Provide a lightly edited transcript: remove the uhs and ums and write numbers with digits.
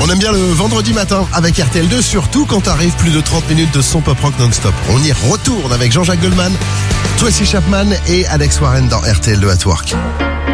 On aime bien le vendredi matin avec RTL2, surtout quand arrive plus de 30 minutes de son pop rock non-stop. On y retourne avec Jean-Jacques Goldman, Tracy Chapman et Alex Warren dans RTL2 at Work.